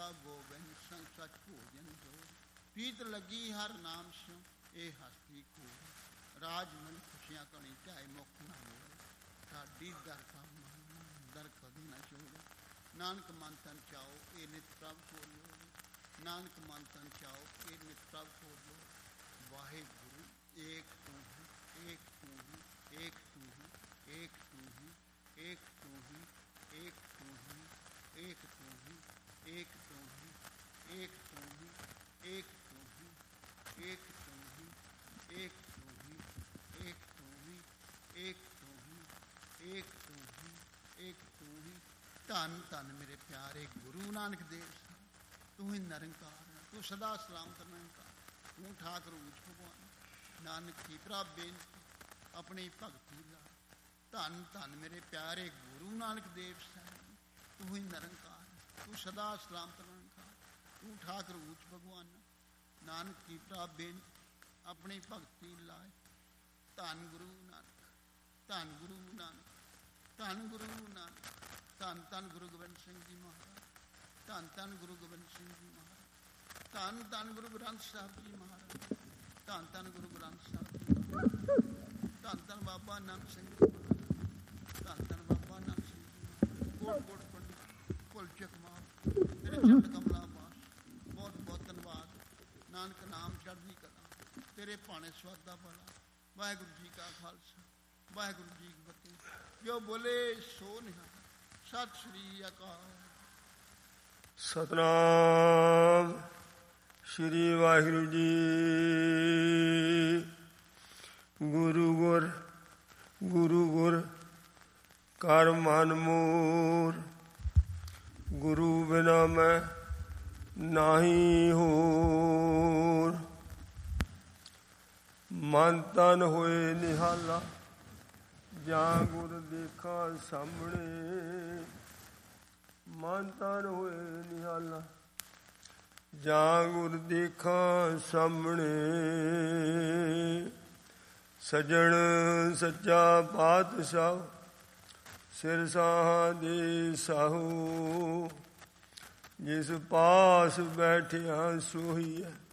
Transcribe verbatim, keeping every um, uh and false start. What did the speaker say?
ਪਿਤਾ ਗੋਬਿੰਦ ਸੰਗ ਸਚ ਭੋਜਨ ਜੋੜ, ਪੀਤ ਲੱਗੀ ਹਰ ਨਾਮ ਸਿਉ ਇਹ ਹਸਤੀ ਕੋੜ, ਰਾਜ ਮਨ ਖੁਸ਼ੀਆਂ ਕਣੀ ਝਾਏ ਮੁਖ ਨਾ ਹੋਏ, ਸਾਡੀ ਦਰ ਕਾ ਮਨ ਦਰ ਕਦੇ ਨਾ ਛੋੜੇ, ਨਾਨਕ ਮਨ ਤਨ ਚਾਓ ਇਹ ਨਿਤ ਪ੍ਰਭ ਕੋ ਲੋੜ, ਨਾਨਕ ਮਨ ਤਨ ਚਾਓ ਇਹ ਨਿਤ ਪ੍ਰਭ ਕੋ ਲੋੜ, ਵਾਹਿਗੁਰੂ ਏਕ ਤੂੰ ਹੀ, ਏਕ ਤੂੰ ਹੀ, ਏਕ ਤੂੰ ਹੀ, ਏਕ ਤੂੰ ਹੀ, ਏਕ ਤੂੰ ਹੀ, ਏਕ ਤੂੰ ਹੀ, ਏਕ ਤੂੰ ਹੀ, ਏਕ ਤੂੰ ਹੀ, ਏਕ ਤੂੰ ਹੀ, ਏਕ ਤੂੰ ਹੀ, ਏਕ ਤੂੰ ਹੀ, ਏਕ ਤੂੰ ਹੀ, ਏਕ ਤੂੰ ਹੀ, ਏਕ ਤੂੰ ਹੀ, ਏਕ ਤੂੰ ਹੀ, ਏਕ ਤੂੰ ਹੀ। ਧੰਨ ਧੰਨ ਮੇਰੇ ਪਿਆਰੇ ਗੁਰੂ ਨਾਨਕ ਦੇਵ ਸਾਹਿਬ, ਤੂੰ ਹੀ ਨਿਰੰਕਾਰ ਹੈ, ਤੂੰ ਸਦਾ ਸਲਾਮਤ ਨਿਰੰਕਾਰ, ਤੂੰ ਠਾਕੁਰ ਊਚ ਭਗਵਾਨ। ਨਾਨਕ ਕੀ ਪ੍ਰਭ ਬੇਨਤੀ ਆਪਣੀ ਭਗਤੀ ਲਾ, ਧੰਨ ਧੰਨ ਮੇਰੇ ਪਿਆਰੇ ਗੁਰੂ ਨਾਨਕ ਦੇਵ ਸਾਹਿਬ, ਤੂੰ ਹੀ ਨਿਰੰਕਾਰ, ਤੂੰ ਸਦਾ ਸਲਾਮਤ ਨਿਰੰਕਾਰ, ਤੂੰ ਠਾਕੁਰ ਊਚ ਭਗਵਾਨ। ਨਾਨਕ ਕੀ ਪ੍ਰਭ ਬੇਨਤੀ ਆਪਣੀ ਭਗਤੀ ਲਾਏ, ਧੰਨ ਗੁਰੂ ਨਾਨਕ, ਧੰਨ ਗੁਰੂ ਨਾਨਕ, ਧੰਨ ਗੁਰੂ ਨਾਨਕ, ਧੰਨ ਧੰਨ ਗੁਰੂ ਗੋਬਿੰਦ ਸਿੰਘ ਜੀ ਮਹਾਰਾਜ, ਧੰਨ ਧੰਨ ਗੁਰੂ ਗੋਬਿੰਦ ਸਿੰਘ ਜੀ ਮਹਾਰਾਜ, ਧੰਨ ਧੰਨ ਗੁਰੂ ਗ੍ਰੰਥ ਸਾਹਿਬ ਜੀ ਮਹਾਰਾਜ, ਧੰਨ ਧੰਨ ਗੁਰੂ ਗ੍ਰੰਥ ਸਾਹਿਬ ਜੀ ਮਹਾਰਾਜ, ਧੰਨ ਧੰਨ ਬਾਬਾ ਨਾਨਕ ਸਿੰਘ ਜੀ ਮਹਾਰਾਜ, ਧੰਨ ਧੰਨ ਬਾਬਾ ਨਾਨਕ ਸਿੰਘ ਜੀ ਮਹਾਰਾਜ, ਕੋਟ ਕੋਟ ਪੰਡਿਤ ਕੁਲ ਚੱਕ ਮਾਰ ਤੇਰੇ ਚਰਨ ਕਮਲਾ ਬਾਸ, ਬਹੁਤ ਬਹੁਤ ਧੰਨਵਾਦ। ਨਾਨਕ ਨਾਮ ਚੜ੍ਹਦੀ ਕਲਾ, ਤੇਰੇ ਭਾਣੇ ਸਵਰ ਦਾ ਭਲਾ। ਵਾਹਿਗੁਰੂ ਜੀ ਕਾ ਖਾਲਸਾ, ਵਾਹਿਗੁਰੂ ਜੀ ਕੀ ਫਤਿਹ। ਜੋ ਬੋਲੇ ਸੋ ਨਿਹਾਲ। ਸਤਿ ਸ੍ਰੀ ਅਕਾਲ। ਸਤਿਨਾਮ ਸ਼੍ਰੀ ਵਾਹਿਗੁਰੂ ਜੀ। ਗੁਰੂ ਗੁਰ ਗੁਰੂ ਗੁਰ ਕਰ ਮਨ ਮੂਰ, ਗੁਰੂ ਬਿਨਾ ਮੈਂ ਨਾਹੀ ਹੋਰ। ਮਨ ਤਨ ਹੋਏ ਨਿਹਾਲਾ, ਜਾਂ ਗੁਰ ਦੇਖਾਂ ਸਾਹਮਣੇ। ਮਨ ਤਨ ਹੋਏ ਨਿਹਾਲਾ, ਜਾਂ ਗੁਰ ਦੇਖਾਂ ਸਾਹਮਣੇ। ਸਜਣ ਸੱਚਾ ਪਾਤਸ਼ਾਹ, ਸਿਰ ਸਾਹਾਂ ਦੇ ਸਾਹੂ। ਜਿਸ ਪਾਸ ਬੈਠਿਆ ਸੋਈ ਹੈ,